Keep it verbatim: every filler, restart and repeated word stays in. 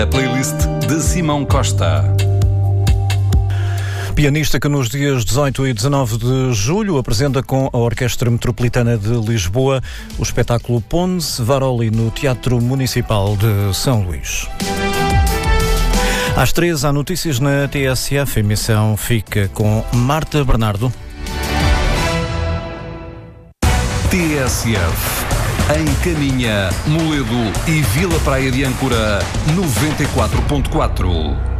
A playlist de Simão Costa. Pianista que nos dias dezoito e dezanove de julho apresenta com a Orquestra Metropolitana de Lisboa o espetáculo Pons Varoli no Teatro Municipal de São Luís. Às três há notícias na T S F. A emissão fica com Marta Bernardo. T S F. Em Caminha, Moledo e Vila Praia de Âncora, noventa e quatro ponto quatro.